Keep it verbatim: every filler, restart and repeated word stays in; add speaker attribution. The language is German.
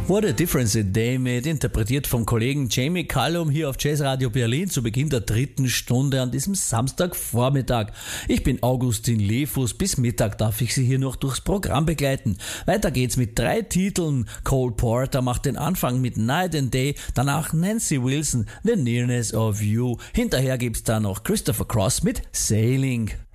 Speaker 1: What a Difference a Day Made, interpretiert vom Kollegen Jamie Cullum hier auf Jazzradio Berlin zu Beginn der dritten Stunde an diesem Samstagvormittag. Ich bin Augustin Lefus, bis Mittag darf ich Sie hier noch durchs Programm begleiten. Weiter geht's mit drei Titeln. Cole Porter macht den Anfang mit Night and Day, danach Nancy Wilson, The Nearness of You. Hinterher gibt's da noch Christopher Cross mit Sailing.